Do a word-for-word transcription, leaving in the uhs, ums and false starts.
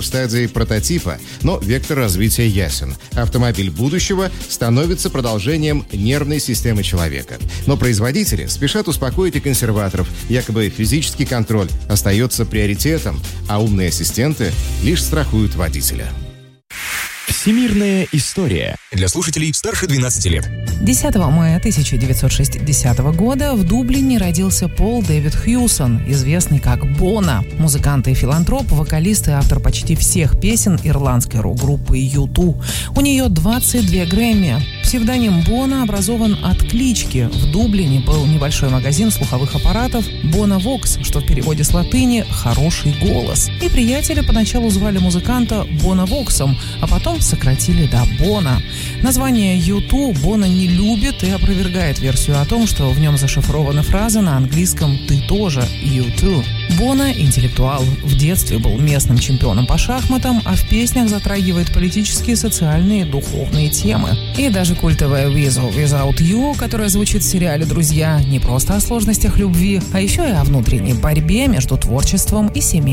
стадии прототипа, но вектор развития ясен. Автомобиль будущего становится продолжением нервной системы человека. Но производители спешат успокоить и консерваторов. Якобы физический контроль остается приоритетом, а умные ассистенты лишь страхуют водителя. Всемирная история для слушателей старше двенадцати лет. десятого мая тысяча девятьсот шестидесятого года в Дублине родился Пол Дэвид Хьюсон, известный как Боно. Музыкант и филантроп, вокалист и автор почти всех песен ирландской рок-группы ю ту. У нее двадцать два Грэмми. Псевдоним Боно образован от клички. В Дублине был небольшой магазин слуховых аппаратов Боно Вокс, что в переводе с латыни «хороший голос». И приятели поначалу звали музыканта Боно Воксом, а потом сократили до Боно. Название ю ту Боно не любит и опровергает версию о том, что в нем зашифрована фраза на английском «ты тоже ю ту». Боно – интеллектуал. В детстве был местным чемпионом по шахматам, а в песнях затрагивает политические, социальные и духовные темы. И даже культовая «With or Without You», которая звучит в сериале «Друзья», не просто о сложностях любви, а еще и о внутренней борьбе между творчеством и семьей.